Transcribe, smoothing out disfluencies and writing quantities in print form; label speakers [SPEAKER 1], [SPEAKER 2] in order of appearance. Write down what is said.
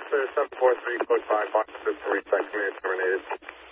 [SPEAKER 1] Delta 743, code 5, Fox 3, site command terminated.